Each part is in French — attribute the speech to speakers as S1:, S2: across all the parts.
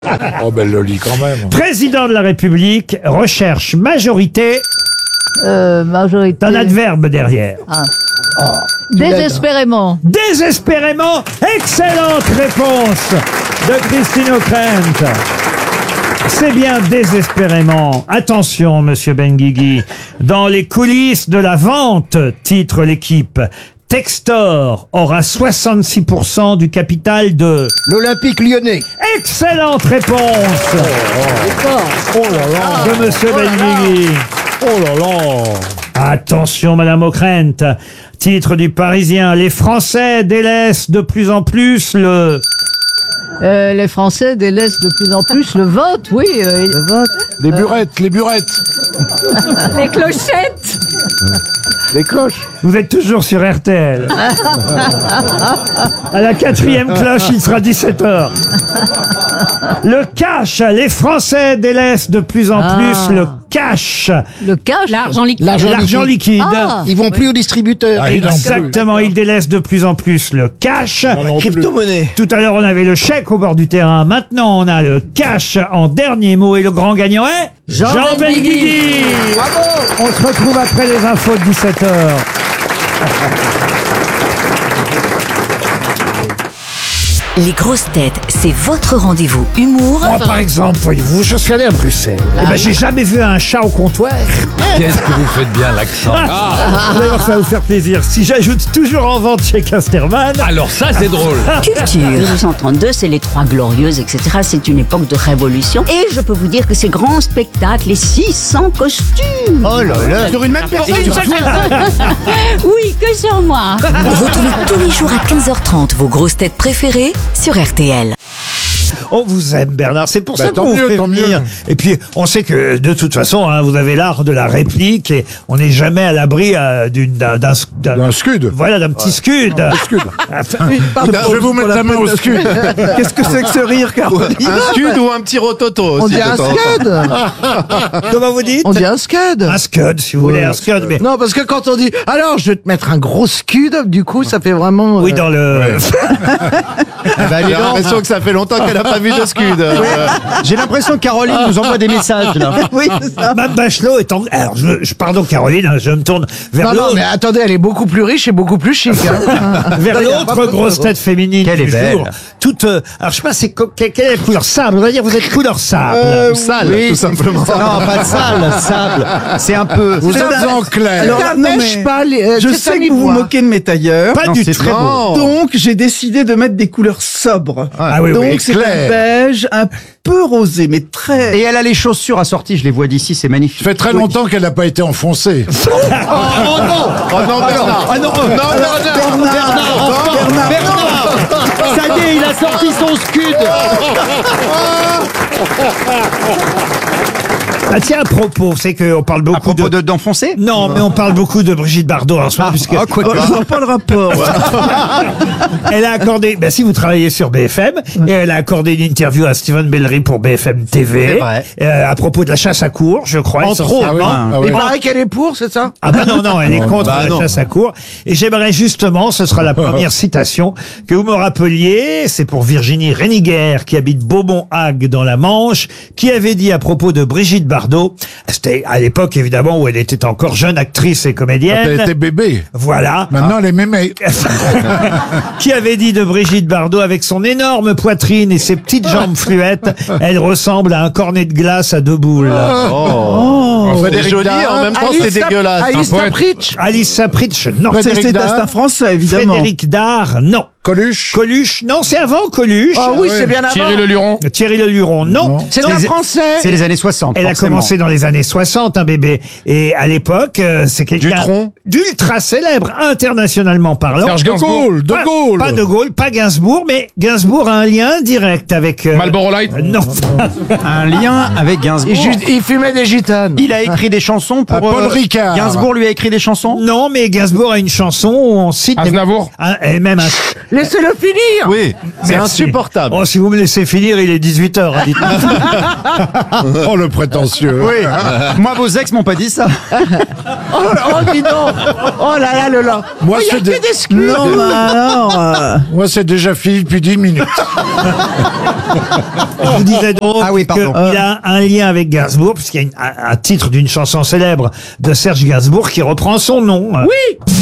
S1: Oh ben, elle le lit quand même.
S2: Président de la République recherche majorité
S3: Majorité.
S2: d'un adverbe derrière.
S3: Désespérément.
S2: Désespérément, excellente réponse de Christine O'Krent. C'est bien désespérément. Attention, monsieur Benguigui. Dans les coulisses de la vente, titre l'équipe, Textor aura 66% du capital de...
S4: L'Olympique Lyonnais.
S2: Excellente réponse de monsieur Benguigui.
S1: Oh là là.
S2: Attention, madame O'Krent. Titre du Parisien, les Français délaissent de plus en plus le...
S3: Les Français délaissent de plus en plus le vote, oui, le vote.
S1: Les burettes, les burettes.
S3: Les clochettes.
S1: Les cloches.
S2: Vous êtes toujours sur RTL. À la 4e cloche, il sera 17h. Le cash. Les Français délaissent de plus en plus le cash.
S3: Le cash.
S5: L'argent liquide.
S2: L'argent liquide.
S3: Ah.
S4: Ils vont plus au distributeur.
S1: Ah, ils n'en plus.
S2: Exactement, ils délaissent de plus en plus le cash.
S1: Non plus.
S4: Crypto-monnaie.
S2: Tout à l'heure, on avait le chèque au bord du terrain. Maintenant, on a le cash en dernier mot. Et le grand gagnant est Jean Benguigui. On se retrouve après les infos de 17h.
S6: Les grosses têtes, c'est votre rendez-vous humour
S2: Moi, par exemple, voyez-vous, je suis allé à Bruxelles. Eh ben, j'ai jamais vu un chat au comptoir.
S1: Qu'est-ce que vous faites bien l'accent.
S2: D'ailleurs, ça va vous faire plaisir. Si j'ajoute toujours en vente chez Casterman.
S1: Alors ça, c'est drôle.
S6: culture.
S7: 1832, c'est les Trois Glorieuses, etc. C'est une époque de révolution. Et je peux vous dire que ces grands spectacles, les 600 costumes.
S4: Oh là là. Sur une même personne.
S7: Oui, que sur moi.
S6: Retrouvez tous les jours à 15h30 vos grosses têtes préférées sur RTL.
S2: On vous aime, Bernard. C'est pour
S1: Bah,
S2: ça
S1: tant
S2: qu'on vous
S1: mieux,
S2: fait
S1: tant
S2: venir.
S1: mieux.
S2: Et puis, on sait que, de toute façon, hein, vous avez l'art de la réplique et on n'est jamais à l'abri
S1: D'un scud.
S2: Voilà, d'un petit scud.
S1: Scud.
S2: Enfin,
S1: Je vais vous mettre la main au scud.
S4: Qu'est-ce que c'est que ce rire, Caroline?
S8: Un scud ou un petit rototo
S4: On
S8: aussi.
S4: dit un scud.
S2: comment vous dites?
S4: On dit un scud.
S2: Un scud, si vous voulez, un scud. Mais
S4: Non, parce que quand on dit, alors, je vais te mettre un gros scud, du coup, ça fait vraiment...
S2: oui, dans le...
S8: J'ai l'impression que ça fait longtemps qu'elle n'a pas vu de scud.
S4: J'ai l'impression que Caroline nous envoie des messages, là. Oui, c'est ça.
S2: Mme Bachelot est en... Alors, pardon, Caroline, hein, je me tourne vers
S4: Non, non,
S2: l'autre.
S4: mais attendez, elle est beaucoup plus riche et beaucoup plus chic. Hein.
S2: Vers l'autre grosse tête féminine
S4: Qu'elle
S2: du
S4: est belle.
S2: jour. Toute, alors je sais pas, c'est quelle est la couleur sable? On va dire, vous êtes couleur sable.
S8: Sale, tout simplement.
S4: Non, pas de sable, sable. C'est un peu...
S1: Vous êtes en clair.
S4: Alors,
S9: Ça
S4: non,
S9: n'empêche
S4: mais
S9: pas je
S4: c'est
S9: sais
S4: un
S9: que vous vous
S4: ivoire.
S9: moquez de mes tailleurs.
S2: Pas du tout.
S8: Non.
S9: Donc, j'ai décidé de mettre des couleurs sobres.
S2: Ah oui,
S9: Donc,
S2: oui.
S9: c'est
S1: clair.
S9: un beige, un peu rosé, mais très...
S4: Et elle a les chaussures assorties, je les vois d'ici, c'est magnifique.
S1: Ça fait très longtemps qu'elle n'a pas été enfoncée.
S8: Oh non, Bernard.
S9: Ah non, Bernard,
S4: Ça y est, il a sorti son scud.
S2: Ah tiens, à propos, c'est qu'on parle beaucoup
S4: À propos d'enfoncer.
S2: Non, mais on parle beaucoup de Brigitte Bardot en ce moment, puisque
S9: je vois pas le rapport.
S2: elle a accordé, ben si vous travaillez sur BFM, et elle a accordé une interview à Steven Bellery pour BFM TV,
S4: C'est vrai.
S2: à propos de la chasse à courre, je crois.
S4: Entre autres.
S2: essentiellement.
S1: Ah
S4: Il
S1: ouais.
S4: paraît qu'elle est pour, c'est ça?
S2: Ah bah non, elle est contre
S8: bah
S2: la
S8: non.
S2: chasse à courre. Et j'aimerais justement, ce sera la première citation, que vous me rappeliez, c'est pour Virginie Réniger, qui habite Beaumont-Hague dans la Manche, qui avait dit à propos de Brigitte Bardot, c'était à l'époque évidemment où elle était encore jeune actrice et
S1: Elle
S2: comédienne,
S1: était bébé.
S2: voilà,
S1: Maintenant, elle est mémé.
S2: qui avait dit de Brigitte Bardot, avec son énorme poitrine et ses petites jambes fluettes, elle ressemble à un cornet de glace à deux boules.
S8: C'est joli, en même temps, c'est dégueulasse.
S4: Alice
S1: poète.
S4: Sapritch.
S2: Alice Sapritch, non.
S1: Frédéric Dard.
S9: C'est un français, évidemment.
S2: Frédéric Dard, non.
S1: Coluche.
S2: Coluche, non, c'est avant Coluche.
S4: Ah oui,
S1: ouais.
S4: c'est bien avant.
S1: Luron.
S2: Thierry Leluron, non.
S4: C'est un français.
S10: C'est les années 60.
S2: Elle a
S10: forcément.
S2: commencé dans les années 60, un bébé. Et à l'époque, c'est quelqu'un
S8: Dutronc.
S2: d'ultra célèbre, internationalement parlant.
S1: Serge Gainsbourg. De
S2: Pas-
S1: Gaulle.
S2: Pas de Gaulle, pas Gainsbourg, mais Gainsbourg a un lien direct avec...
S1: Marlboro Light.
S2: Non.
S10: Un lien avec Gainsbourg.
S4: Il fumait des gitanes.
S10: Il a écrit des chansons pour...
S1: Paul Ricard.
S10: Gainsbourg lui a écrit des chansons.
S2: Non, mais Gainsbourg a une chanson où on cite...
S1: Aznavour.
S2: Et même un...
S4: Laissez-le finir.
S8: Oui, c'est
S2: Merci.
S8: insupportable.
S2: Oh, si vous me laissez finir, il est 18h. Dites-moi.
S1: Oh, le prétentieux.
S10: Oui. Moi, vos ex m'ont pas dit ça.
S4: Oh, dis donc. Oh là là là là.
S1: Moi,
S4: Il y a
S1: c'est
S4: que
S1: des-
S4: des excuses.
S9: Non, mais alors.
S1: Moi, c'est déjà fini depuis 10 minutes.
S2: Je vous disais donc
S10: Ah oui, pardon.
S2: qu'il a un lien avec Gainsbourg, puisqu'il y a un titre d'une chanson célèbre de Serge Gainsbourg qui reprend son nom.
S4: Oui.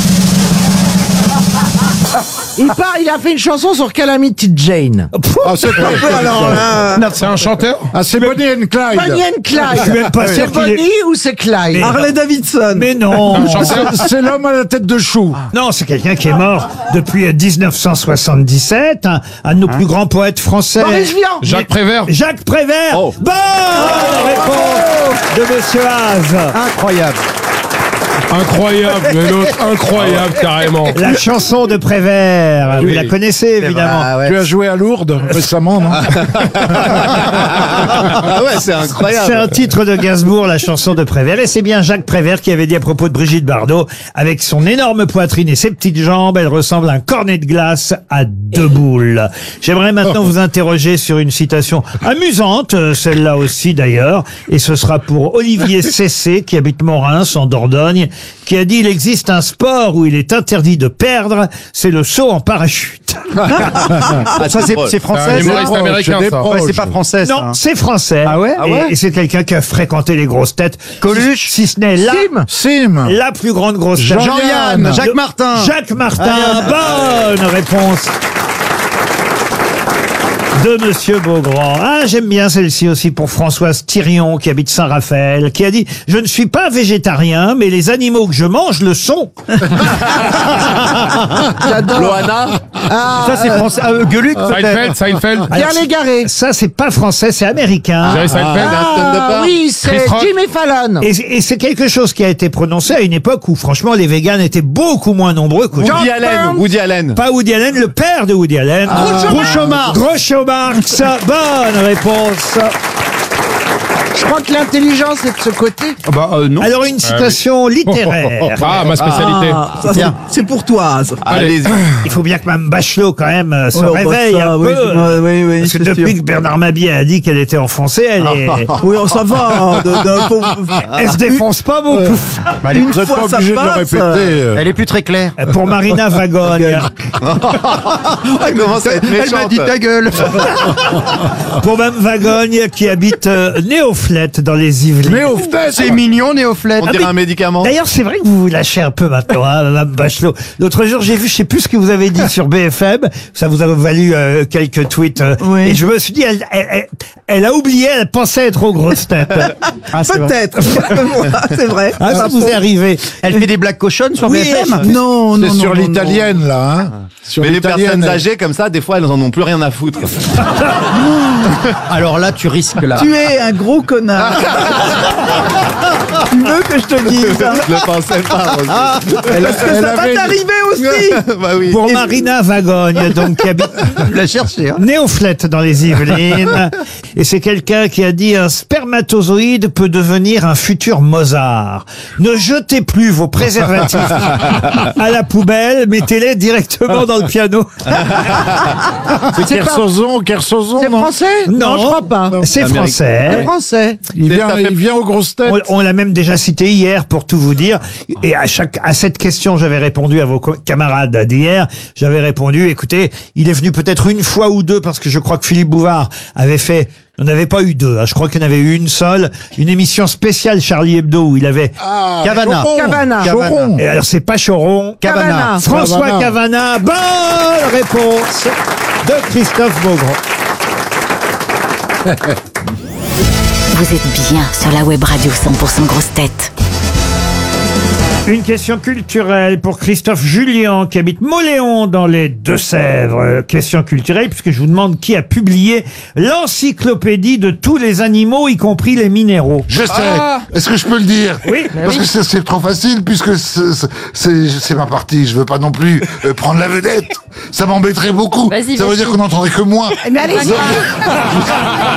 S4: Il a fait une chanson sur Calamity Jane.
S1: Ah, c'est pas
S9: Alors là,
S5: C'est un chanteur?
S1: Ah, c'est Bonnie and Clyde.
S4: Bonnie and Clyde.
S2: Je suis même pas sûr
S4: C'est
S2: qu'il est-
S4: Bonnie ou c'est Clyde?
S9: Harley Davidson.
S2: Mais non,
S1: C'est l'homme à la tête de chou.
S2: non, c'est quelqu'un qui est mort depuis 1977, un de nos plus grands poètes français.
S4: Boris Vian.
S5: Jacques Prévert?
S2: Jacques Prévert.
S8: Oh.
S2: Bonne réponse de Monsieur Haas.
S10: Incroyable.
S5: Incroyable, mais l'autre, incroyable, carrément.
S2: La chanson de Prévert, vous la connaissez évidemment.
S10: Ah ouais.
S1: Tu as joué à Lourdes récemment, non?
S8: Ah ouais, c'est incroyable.
S2: C'est un titre de Gainsbourg, la chanson de Prévert, et c'est bien Jacques Prévert qui avait dit à propos de Brigitte Bardot, avec son énorme poitrine et ses petites jambes, elle ressemble à un cornet de glace à 2 boules. J'aimerais maintenant vous interroger sur une citation amusante, celle-là aussi d'ailleurs, et ce sera pour Olivier Cessé, qui habite Morins, en Dordogne, qui a dit: il existe un sport où il est interdit de perdre, c'est le saut en parachute.
S8: Ah,
S10: Ça, c'est
S5: C'est un
S10: français.
S5: humoriste
S1: proche,
S5: américain,
S1: des
S5: ça.
S1: proches.
S10: Ouais, c'est pas français, ça.
S2: Non, c'est français.
S10: Ah ouais
S2: Et c'est quelqu'un qui a fréquenté les grosses têtes.
S10: Coluche.
S2: Si ce n'est
S1: Sim.
S2: la plus grande grosse tête.
S10: Jean-Yann, Jacques Martin.
S2: Jacques Martin, bonne réponse de Monsieur Beaugrand. Ah, j'aime bien celle-ci aussi pour Françoise Thirion, qui habite Saint-Raphaël, qui a dit: je ne suis pas végétarien, mais les animaux que je mange le sont.
S8: Loana.
S10: Ça, c'est français. Gueuluc, peut-être.
S5: Seinfeld?
S4: Pierre Légaré.
S2: Ça, c'est pas français, c'est américain.
S5: Jerry Seinfeld?
S4: Ah oui, c'est
S5: Chris Rock.
S4: Jimmy Fallon.
S2: Et c'est quelque chose qui a été prononcé à une époque où, franchement, les véganes étaient beaucoup moins nombreux qu'aujourd'hui.
S8: Woody Allen. Woody Allen.
S2: Pas Woody Allen, le père de Woody Allen.
S10: Groucho Marx.
S2: Groucho Marx. Bonne réponse.
S4: Je crois que l'intelligence est de ce côté.
S10: Non.
S2: Alors, une citation littéraire.
S5: Ah, ma spécialité.
S9: Ça, c'est pour toi. Ça.
S8: Allez-y.
S2: Il faut bien que Mme Bachelot, quand même, se
S9: Ouais,
S2: réveille
S9: ça,
S2: un
S9: oui,
S2: peu.
S9: oui,
S2: Parce que
S9: c'est
S2: depuis
S9: sûr.
S2: que Bernard Mabie a dit qu'elle était enfoncée, elle
S9: Oui, ça va.
S2: elle se défonce pas beaucoup.
S9: Une
S1: Vous n'êtes
S9: fois,
S1: pas
S9: ça
S1: obligé de le
S9: passe.
S1: répéter.
S10: Elle est plus très claire.
S2: Pour Marina Vagogne.
S8: Elle commence à être
S10: Elle m'a
S8: méchante.
S10: dit ta gueule.
S2: Pour Mme Vagogne, qui habite Néoflette dans les Yvelines.
S10: C'est mignon, Néoflette.
S8: On dirait un médicament.
S2: D'ailleurs, c'est vrai que vous vous lâchez un peu maintenant, hein, Mme Bachelot. L'autre jour, j'ai vu, je sais plus ce que vous avez dit sur BFM. Ça vous a valu quelques tweets.
S9: Oui.
S2: Et je me suis dit, elle a oublié, elle pensait être aux grosses têtes.
S10: Ah, c'est vrai.
S9: Peut-être. C'est vrai.
S2: Ah, ça vous est arrivé.
S10: Elle fait des blagues cochonnes sur
S2: Oui,
S10: BFM.
S9: Non, non,
S1: C'est
S9: non.
S1: sur
S9: non,
S1: l'italienne, là. Hein. Sur
S8: Mais les
S1: l'italienne.
S8: personnes âgées comme ça, des fois, elles en ont plus rien à foutre.
S10: Alors là, tu risques là.
S9: Tu es un gros connard. Tu veux que je te dise ça?
S8: Je le pensais pas. Roselyne.
S9: Parce que ça va t'arriver aussi.
S8: Bah oui.
S2: Pour Marina Vagogne, donc, qui habite
S10: Tu l'as cherché, hein.
S2: Néoflette dans les Yvelines. Et c'est quelqu'un qui a dit: un spermatozoïde peut devenir un futur Mozart. Ne jetez plus vos préservatifs à la poubelle, mettez-les directement dans le piano.
S1: C'est Kersozon,
S4: C'est
S1: non?
S4: français?
S2: Non,
S4: je crois pas.
S2: C'est
S8: Américain.
S2: français.
S4: C'est français.
S1: Il
S8: Ça fait-
S1: vient aux grosses têtes.
S2: On l'a même déjà cité hier, pour tout vous dire. Et à cette question, j'avais répondu à vos camarades d'hier. J'avais répondu: écoutez, il est venu peut-être une fois ou deux, parce que je crois que Philippe Bouvard avait fait. On n'avait pas eu deux, hein. Je crois qu'il y en avait eu une seule. Une émission spéciale Charlie Hebdo où il avait.
S10: Cavana.
S4: Cavana.
S1: Choron.
S2: Et alors c'est pas Choron.
S4: Cavana.
S2: François Cavana. Bonne réponse de Christophe Beaugrand.
S6: Vous êtes bien sur la web radio 100% grosse tête.
S2: Une question culturelle pour Christophe Julien, qui habite Moléon dans les Deux-Sèvres. Question culturelle, puisque je vous demande qui a publié l'encyclopédie de tous les animaux, y compris les minéraux.
S11: Je sais. Est-ce que je peux le dire?
S2: Oui.
S11: Parce que c'est trop facile, puisque c'est ma partie. Je veux pas non plus prendre la vedette. Ça m'embêterait beaucoup.
S3: Vas-y,
S11: Ça veut
S3: vas-y.
S11: dire qu'on n'entendrait que moi.
S4: Mais allez-y.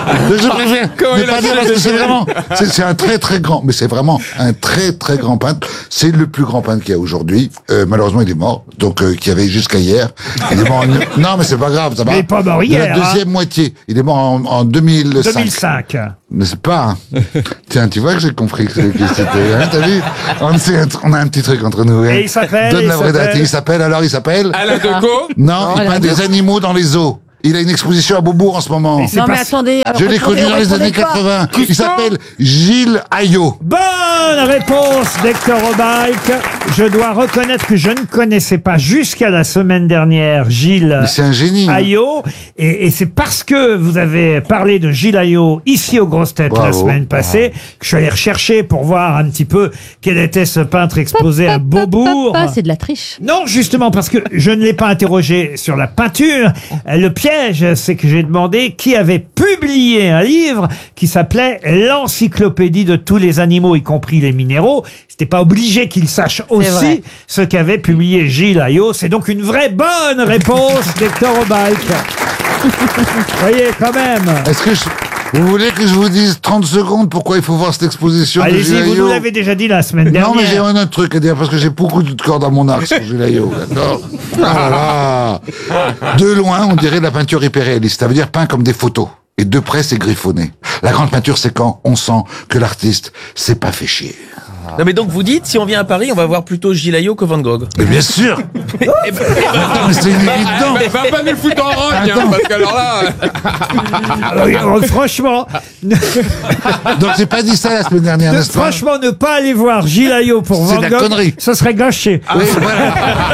S11: Je préfère
S5: Comment
S11: ne
S5: il a
S11: pas dire
S5: fait
S11: parce que
S5: le
S11: c'est
S5: délire
S11: vraiment, c'est un très très grand, mais c'est vraiment un très très grand peintre. C'est le plus grand peintre qu'il y a aujourd'hui. Malheureusement, il est mort, donc qu'il y avait jusqu'à hier. Il est mort non, mais c'est pas grave, ça va.
S2: Il est pas mort
S11: De
S2: hier,
S11: la deuxième moitié. Il est mort en 2005.
S2: 2005.
S11: Mais c'est pas. Tiens, tu vois que j'ai compris que c'était. Hein, t'as vu on a un petit truc entre nous. Hein.
S2: Et il s'appelle.
S11: Donne la vraie date. Il s'appelle.
S5: Alain Decaux.
S11: Non, il peint des animaux dans les zoos. Il a une exposition à Beaubourg en ce moment.
S2: Mais c'est
S3: Non, mais
S2: pas-
S3: attendez.
S11: Je l'ai connu dans les années 80. Il s'appelle Gilles Ayot.
S2: Bonne réponse d'Hector Obalk. Je dois reconnaître que je ne connaissais pas jusqu'à la semaine dernière Gilles
S11: Mais c'est un génie. hein.
S2: Ayot. Et c'est parce que vous avez parlé de Gilles Ayot ici aux Grosses Têtes la
S11: Bravo.
S2: semaine passée que je suis allé rechercher pour voir un petit peu quel était ce peintre exposé à Beaubourg.
S3: C'est de la triche.
S2: Non, justement, parce que je ne l'ai pas interrogé sur la peinture. Le piège, c'est que j'ai demandé qui avait publié un livre qui s'appelait L'encyclopédie de tous les animaux, y compris les minéraux. C'était pas obligé qu'il sache aussi
S3: vrai.
S2: ce qu'avait publié Gilles Ayot. C'est donc une vraie bonne réponse d'Hector Obalk. Voyez, quand même.
S11: Est-ce que vous voulez que je vous dise 30 secondes pourquoi il faut voir cette exposition de
S2: Allez-y,
S11: Gilles
S2: vous nous
S11: Ayot?
S2: l'avez déjà dit la semaine dernière.
S11: Non, mais j'ai un autre truc à dire parce que j'ai beaucoup de cordes à mon arc sur Gilles Ayot. D'accord. Ah là. De loin, on dirait de la peinture hyperréaliste. Ça veut dire peint comme des photos. Et de près, c'est griffonné. La grande peinture, c'est quand on sent que l'artiste s'est pas fait chier.
S12: Non mais donc vous dites, si on vient à Paris, on va voir plutôt Gilles Ayot que Van Gogh.
S11: Mais bien sûr.
S12: Eh ben,
S11: Attends, mais c'est une évidence.
S5: Mais va pas nous le foutre en rogne, hein,
S11: Attends.
S5: parce qu'alors là.
S2: Ah oui, franchement,
S11: Donc j'ai pas dit ça la semaine dernière, n'est-ce pas?
S2: franchement, ne pas aller voir Gilles Ayot pour
S11: C'est
S2: Van
S11: de la
S2: Gogh,
S11: connerie.
S2: ce serait gâché.
S11: Oui, voilà.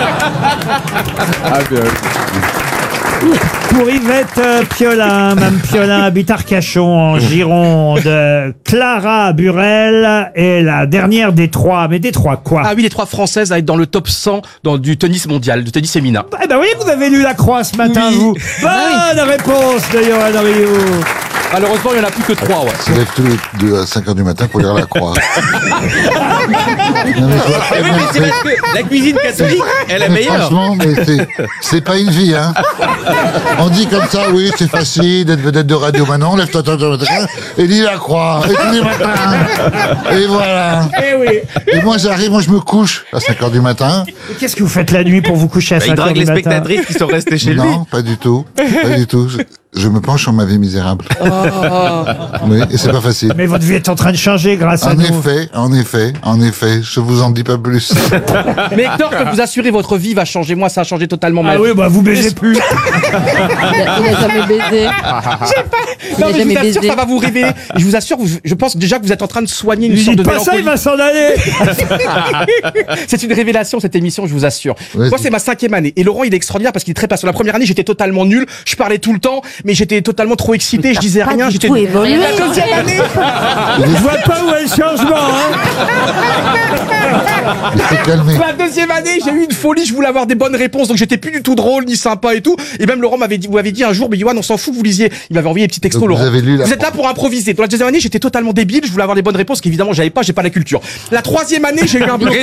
S2: Pour Yvette Piolin, Mme Piolin habite Arcachon en Gironde. Clara Burel est la dernière des trois. Mais des trois quoi?
S13: Ah oui, les trois françaises à être dans le top 100 du tennis mondial, du tennis féminin.
S2: Eh ben oui, vous avez lu La Croix ce matin,
S13: Oui.
S2: vous. Bonne réponse de Johan Rioux.
S13: Malheureusement, il n'y en a plus que 3, ouais.
S11: Il se lève tous les deux à 5h du matin pour lire la croix. Non, mais je vois très
S12: oui,
S11: bien,
S12: mais c'est parce que la cuisine catholique est la meilleure.
S11: Franchement, mais c'est pas une vie, hein. On dit comme ça, oui, c'est facile d'être vedette de radio maintenant, lève-toi, et lis la croix, et tous les matins. Et voilà.
S2: Eh oui.
S11: Et moi, j'arrive, moi, je me couche à 5h du matin.
S2: Et qu'est-ce que vous faites la nuit pour vous coucher à
S12: Bah,
S2: 5
S12: il
S2: heures
S12: drague
S2: du
S12: les
S2: matin?
S12: spectatrices qui sont restées chez lui.
S11: Non, pas du tout. Pas du tout. Je me penche sur ma vie misérable. Oui, et c'est pas facile.
S2: Mais votre vie est en train de changer grâce à
S11: En
S2: nous.
S11: effet, je vous en dis pas plus.
S13: Mais Hector, je peux vous assurer, votre vie va changer. Moi, ça a changé totalement ma
S2: Ah
S13: vie.
S2: oui, bah vous baisez plus.
S3: Il a jamais baisé.
S13: Non, mais je
S3: jamais
S13: vous assure,
S3: baisé.
S13: ça va vous révéler. Et je vous assure, je pense déjà que vous êtes en train de soigner une
S2: Ne
S13: sorte de
S2: dites pas ça, il
S13: mélancolie.
S2: va s'en aller.
S13: C'est une révélation, cette émission, je vous assure.
S11: Ouais,
S13: Moi, c'est ma 5e année. Et Laurent, il est extraordinaire parce qu'il est très patient. La première année, j'étais totalement nul. Je parlais tout le temps, mais j'étais totalement trop excité. Je disais rien. J'étais
S7: tout évolué.
S13: La deuxième année.
S2: Je vois pas où est le changement. Hein.
S11: Il s'est calmé.
S13: La deuxième année, j'ai eu une folie. Je voulais avoir des bonnes réponses, donc j'étais plus du tout drôle ni sympa et tout. Et même Laurent vous m'avez dit un jour, mais Yoann, on s'en fout que vous lisiez. Il m'avait envoyé des petits textos,
S11: Donc, vous
S13: Laurent.
S11: avez lu la-
S13: Vous êtes là pour improviser. Dans la deuxième année, j'étais totalement débile. Je voulais avoir des bonnes réponses qu'évidemment j'avais pas. J'ai pas la culture. La troisième année, j'ai eu un bloc.